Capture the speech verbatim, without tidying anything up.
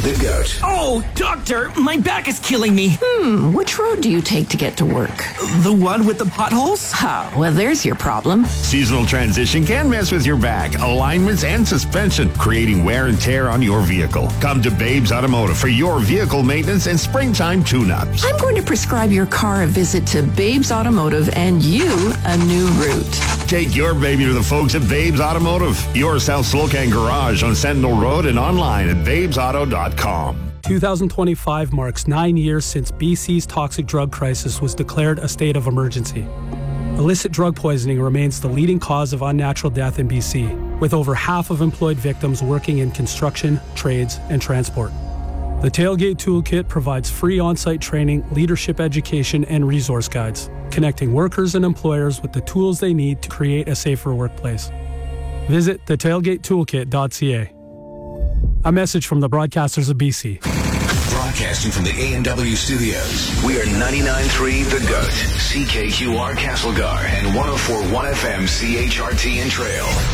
The Goat. Oh, doctor, my back is killing me. Hmm, which road do you take to get to work? The one with the potholes? Oh, well, there's your problem. Seasonal transition can mess with your back, alignments, and suspension, creating wear and tear on your vehicle. Come to Babes Automotive for your vehicle maintenance and springtime tune-ups. I'm going to prescribe your car a visit to Babes Automotive and you a new route. Take your baby to the folks at Babes Automotive, your South Slocan garage on Sentinel Road and online at babes auto dot com. twenty twenty-five marks nine years since B C's toxic drug crisis was declared a state of emergency. Illicit drug poisoning remains the leading cause of unnatural death in B C, with over half of employed victims working in construction, trades, and transport. The Tailgate Toolkit provides free on-site training, leadership education, and resource guides, connecting workers and employers with the tools they need to create a safer workplace. Visit the tailgate toolkit dot c a. A message from the broadcasters of B C. Broadcasting from the A and W studios, we are ninety-nine point three The Goat, C K Q R Castlegar, and one oh four point one F M C H R T and Trail.